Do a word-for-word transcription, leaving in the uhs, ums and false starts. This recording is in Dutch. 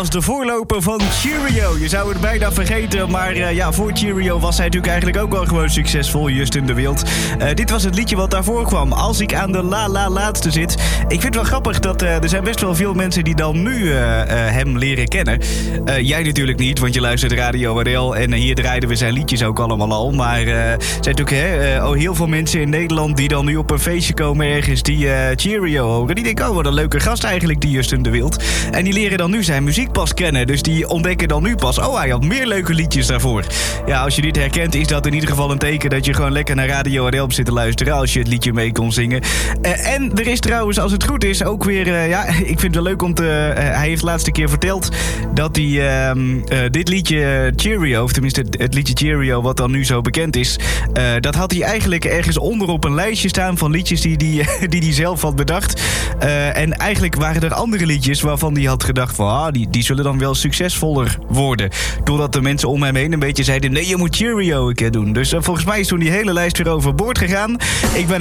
Als de voorloper van Cheerio. Je zou het bijna vergeten, maar uh, ja, voor Cheerio was hij natuurlijk eigenlijk ook wel gewoon succesvol, Justin de Wild. Uh, dit was het liedje wat daarvoor kwam. Als ik aan de la la laatste zit. Ik vind het wel grappig dat uh, er zijn best wel veel mensen die dan nu uh, uh, hem leren kennen. Uh, jij natuurlijk niet, want je luistert Radio R L en uh, hier draaiden we zijn liedjes ook allemaal al. Maar uh, er zijn natuurlijk hè, uh, oh, heel veel mensen in Nederland die dan nu op een feestje komen ergens die uh, Cheerio horen. Die denken, oh wat een leuke gast eigenlijk, die Justin de Wild. En die leren dan nu zijn muziek pas kennen. Dus die ontdekken dan nu pas, oh, hij had meer leuke liedjes daarvoor. Ja, als je dit herkent, is dat in ieder geval een teken dat je gewoon lekker naar Radio R L zit te luisteren als je het liedje mee kon zingen. Uh, en er is trouwens, als het goed is, ook weer, uh, ja, ik vind het wel leuk om te, uh, hij heeft de laatste keer verteld dat hij uh, uh, dit liedje Cheerio, of tenminste het, het liedje Cheerio, wat dan nu zo bekend is, uh, dat had hij eigenlijk ergens onder op een lijstje staan van liedjes die hij die, die zelf had bedacht. Uh, en eigenlijk waren er andere liedjes waarvan hij had gedacht van, ah, die, die zullen dan wel succesvoller worden. Doordat de mensen om hem heen een beetje zeiden, nee, je moet Cheerio een keer doen. Dus uh, volgens mij is toen die hele lijst weer overboord gegaan. Ik ben